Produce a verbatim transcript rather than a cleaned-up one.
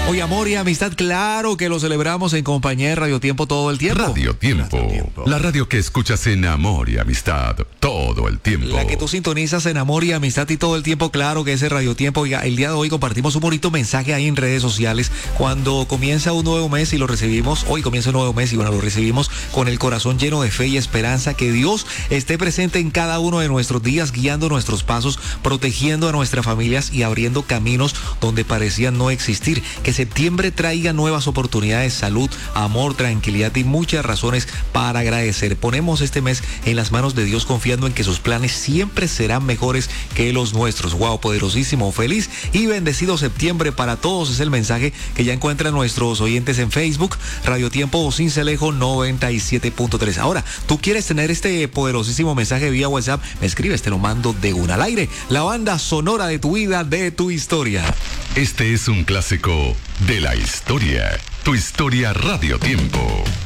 Hoy amor y amistad, claro que lo celebramos en compañía de Radio Tiempo todo el tiempo. Radio Tiempo, Radio Tiempo. La radio que escuchas en amor y amistad todo el tiempo. La que tú sintonizas en amor y amistad y todo el tiempo, claro que es el Radio Tiempo. Oiga, el día de hoy compartimos un bonito mensaje ahí en redes sociales. Cuando comienza un nuevo mes y lo recibimos, hoy comienza un nuevo mes y bueno, lo recibimos con el corazón lleno de fe y esperanza. Que Dios esté presente en cada uno de nuestros días, guiando nuestros pasos, protegiendo a nuestras familias y abriendo caminos donde parecían no existir. Que septiembre traiga nuevas oportunidades, salud, amor, tranquilidad y muchas razones para agradecer. Ponemos este mes en las manos de Dios confiando en que sus planes siempre serán mejores que los nuestros. Wow, poderosísimo, feliz y bendecido septiembre para todos. Es el mensaje que ya encuentran nuestros oyentes en Facebook, Radio Tiempo Sincelejo noventa y siete punto tres. Ahora, tú quieres tener este poderosísimo mensaje vía WhatsApp, me escribes, te lo mando de una al aire. La banda sonora de tu vida, de tu historia. Este es un clásico de la historia. Tu historia Radio Tiempo.